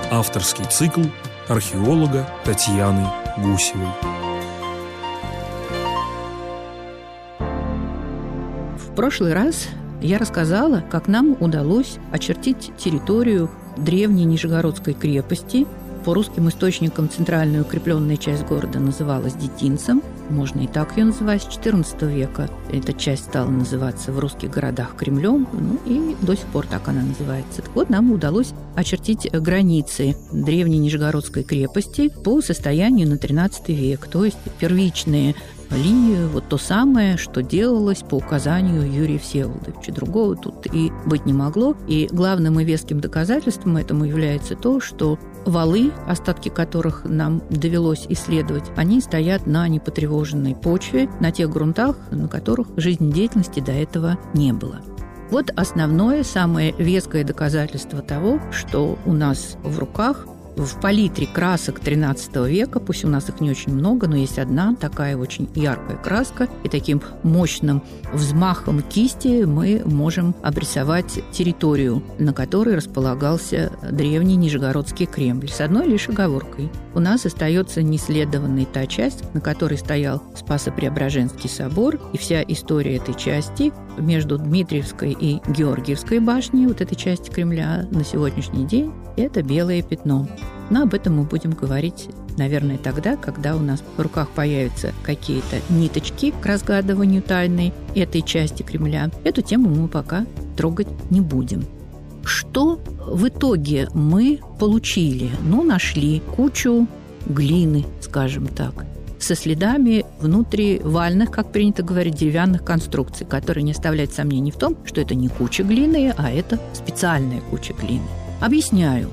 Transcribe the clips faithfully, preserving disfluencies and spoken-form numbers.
Авторский цикл археолога Татьяны Гусевой. В прошлый раз я рассказала, как нам удалось очертить территорию древней Нижегородской крепости. По русским источникам центральная укрепленная часть города называлась Детинцем. Можно и так ее называть. С четырнадцатого века эта часть стала называться в русских городах Кремлем, ну и до сих пор так она называется. Так вот, нам удалось очертить границы древней Нижегородской крепости по состоянию на тринадцатый век, то есть первичные линию, вот то самое, что делалось по указанию Юрия Всеволодовича. Другого тут и быть не могло. И главным и веским доказательством этому является то, что валы, остатки которых нам довелось исследовать, они стоят на непотревоженной почве, на тех грунтах, на которых жизнедеятельности до этого не было. Вот основное, самое веское доказательство того, что у нас в руках в палитре красок тринадцатого века, пусть у нас их не очень много, но есть одна такая очень яркая краска, и таким мощным взмахом кисти мы можем обрисовать территорию, на которой располагался древний Нижегородский Кремль. С одной лишь оговоркой. У нас остается неисследованной та часть, на которой стоял Спасо-Преображенский собор, и вся история этой части между Дмитриевской и Георгиевской башней, вот этой части Кремля, на сегодняшний день это белое пятно. Но об этом мы будем говорить, наверное, тогда, когда у нас в руках появятся какие-то ниточки к разгадыванию тайны этой части Кремля. Эту тему мы пока трогать не будем. Что в итоге мы получили? Ну, нашли кучу глины, скажем так, со следами внутривальных, как принято говорить, деревянных конструкций, которые не оставляют сомнений в том, что это не куча глины, а это специальная куча глины. Объясняю.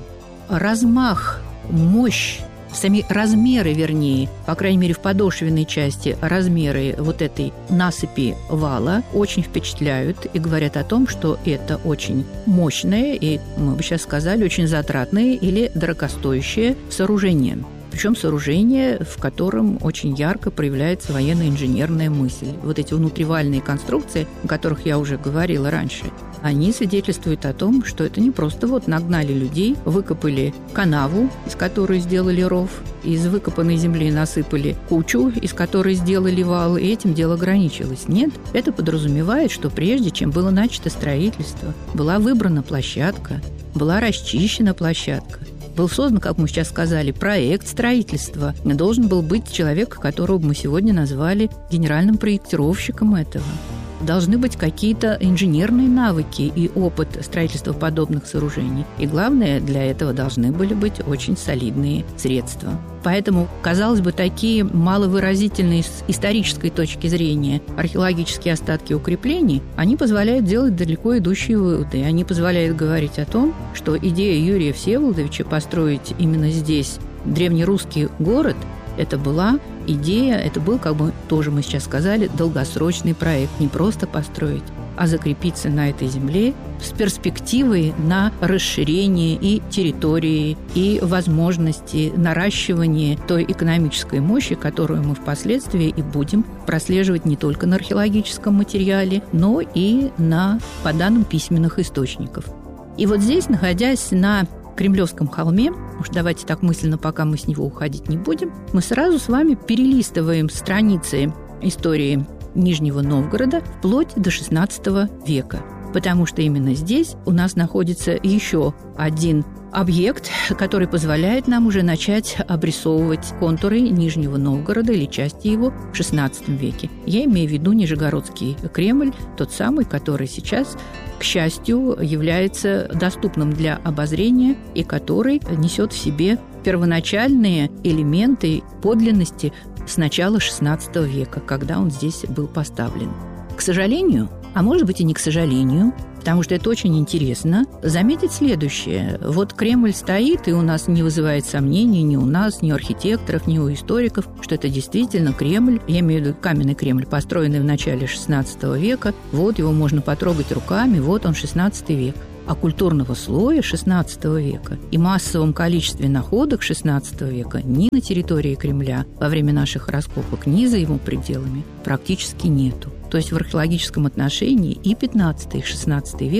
Размах, мощь, сами размеры, вернее, по крайней мере, в подошвенной части размеры вот этой насыпи вала очень впечатляют и говорят о том, что это очень мощное и, мы бы сейчас сказали, очень затратное или дорогостоящее сооружение. Причем сооружение, в котором очень ярко проявляется военно-инженерная мысль. Вот эти внутривальные конструкции, о которых я уже говорила раньше, они свидетельствуют о том, что это не просто вот нагнали людей, выкопали канаву, из которой сделали ров, из выкопанной земли насыпали кучу, из которой сделали вал, и этим дело ограничилось. Нет, это подразумевает, что прежде чем было начато строительство, была выбрана площадка, была расчищена площадка, был создан, как мы сейчас сказали, проект строительства. Должен был быть человек, которого мы сегодня назвали генеральным проектировщиком этого. Должны быть какие-то инженерные навыки и опыт строительства подобных сооружений. И главное, для этого должны были быть очень солидные средства. Поэтому, казалось бы, такие маловыразительные с исторической точки зрения археологические остатки укреплений, они позволяют делать далеко идущие выводы. Они позволяют говорить о том, что идея Юрия Всеволодовича построить именно здесь древнерусский город – это была идея, это был, как бы тоже мы сейчас сказали, долгосрочный проект. Не просто построить, а закрепиться на этой земле с перспективой на расширение и территории, и возможности наращивания той экономической мощи, которую мы впоследствии и будем прослеживать не только на археологическом материале, но и на, по данным письменных источников. И вот здесь, находясь на Кремлевском холме, уж давайте так мысленно, пока мы с него уходить не будем, мы сразу с вами перелистываем страницы истории Нижнего Новгорода вплоть до шестнадцатого века, потому что именно здесь у нас находится еще один объект, который позволяет нам уже начать обрисовывать контуры Нижнего Новгорода или части его в шестнадцатом веке. Я имею в виду Нижегородский Кремль, тот самый, который сейчас, к счастью, является доступным для обозрения и который несет в себе первоначальные элементы подлинности с начала шестнадцатого века, когда он здесь был поставлен. К сожалению, а может быть и не к сожалению, потому что это очень интересно, заметить следующее. Вот Кремль стоит, и у нас не вызывает сомнений ни у нас, ни у архитекторов, ни у историков, что это действительно Кремль, я имею в виду каменный Кремль, построенный в начале шестнадцатого века. Вот его можно потрогать руками, вот он, шестнадцатый век. А культурного слоя шестнадцатого века и массовом количестве находок шестнадцатого века ни на территории Кремля во время наших раскопок, ни за его пределами практически нету. То есть в археологическом отношении и пятнадцатый, и шестнадцатый век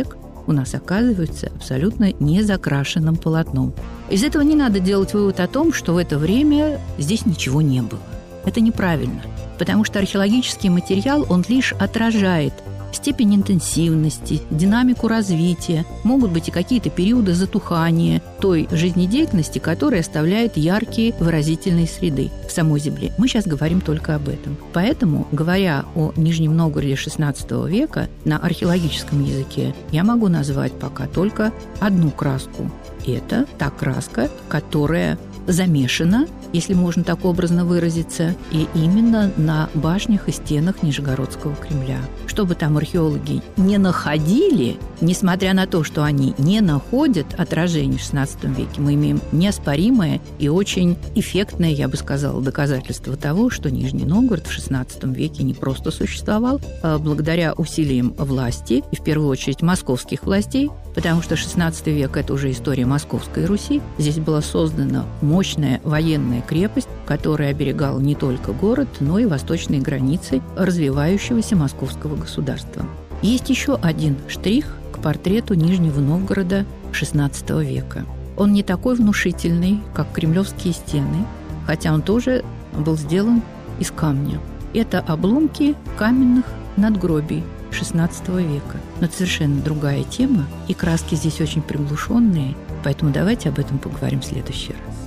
у нас оказываются абсолютно незакрашенным полотном. Из этого не надо делать вывод о том, что в это время здесь ничего не было. Это неправильно, потому что археологический материал, он лишь отражает степень интенсивности, динамику развития, могут быть и какие-то периоды затухания той жизнедеятельности, которая оставляет яркие выразительные среды в самой земле. Мы сейчас говорим только об этом. Поэтому, говоря о Нижнем Новгороде шестнадцатого века на археологическом языке, я могу назвать пока только одну краску. Это та краска, которая замешана, если можно так образно выразиться, и именно на башнях и стенах Нижегородского Кремля. Что бы там археологи не находили, несмотря на то, что они не находят отражений в шестнадцатом веке, мы имеем неоспоримое и очень эффектное, я бы сказала, доказательство того, что Нижний Новгород в шестнадцатом веке не просто существовал, а благодаря усилиям власти, и в первую очередь московских властей, потому что шестнадцатый век – это уже история Московской Руси. Здесь была создана мощная военная крепость, которая оберегала не только город, но и восточные границы развивающегося московского государства. Есть еще один штрих к портрету Нижнего Новгорода шестнадцатого века. Он не такой внушительный, как кремлевские стены, хотя он тоже был сделан из камня. Это обломки каменных надгробий шестнадцатого века. Но это совершенно другая тема, и краски здесь очень приглушенные, поэтому давайте об этом поговорим в следующий раз.